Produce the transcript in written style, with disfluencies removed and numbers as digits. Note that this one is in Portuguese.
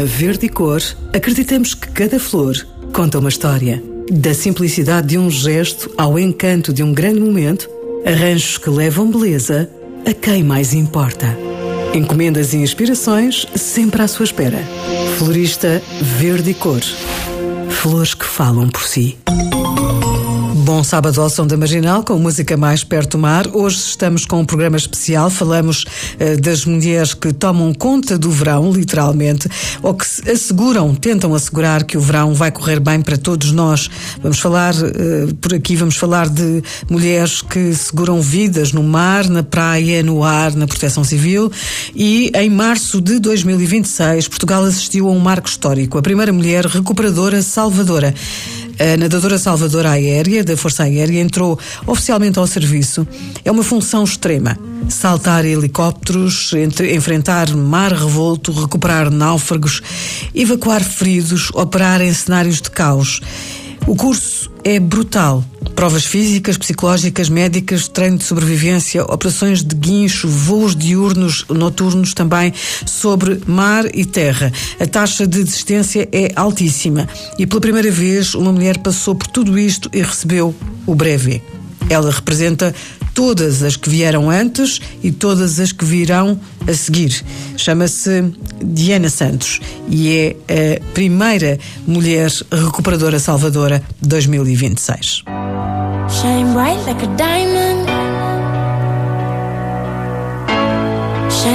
Verde e Cor, acreditamos que cada flor conta uma história. Da simplicidade de um gesto ao encanto de um grande momento, arranjos que levam beleza a quem mais importa. Encomendas e inspirações sempre à sua espera. Florista Verde e Cor. Flores que falam por si. Bom sábado ao som da Marginal, com música mais perto do mar. Hoje estamos com um programa especial. Falamos das mulheres que tomam conta do verão, literalmente, ou que tentam assegurar que o verão vai correr bem para todos nós. Vamos falar, por aqui, vamos falar de mulheres que seguram vidas no mar, na praia, no ar, na proteção civil. E em março de 2026, Portugal assistiu a um marco histórico. A primeira mulher recuperadora salvadora. A nadadora salvadora aérea da Força Aérea entrou oficialmente ao serviço. É uma função extrema. Saltar helicópteros, enfrentar mar revolto, recuperar náufragos, evacuar feridos, operar em cenários de caos. O curso é brutal. Provas físicas, psicológicas, médicas, treino de sobrevivência, operações de guincho, voos diurnos, noturnos também, sobre mar e terra. A taxa de desistência é altíssima. E pela primeira vez uma mulher passou por tudo isto e recebeu o brevet. Ela representa todas as que vieram antes e todas as que virão a seguir. Chama-se Diana Santos e é a primeira mulher recuperadora salvadora de 2026. Shine bright like a diamond.